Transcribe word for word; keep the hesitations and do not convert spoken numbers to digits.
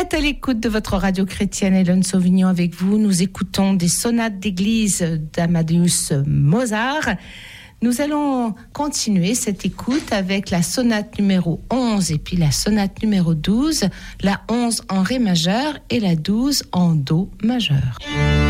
êtes à l'écoute de votre radio chrétienne, Hélène Sauvignon avec vous. Nous écoutons des sonates d'église d'Amadeus Mozart. Nous allons continuer cette écoute avec la sonate numéro onze et puis la sonate numéro douze, la onze en ré majeur et la douze en do majeur.